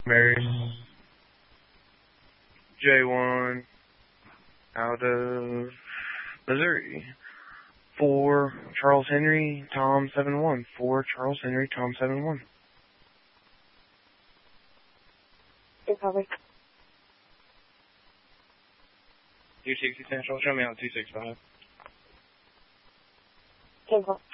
Mary. J1 out of Missouri. 4 Charles Henry, Tom 71. 4 Charles Henry, Tom 71. Good cover. 260 Central, show me on 265. 10-4.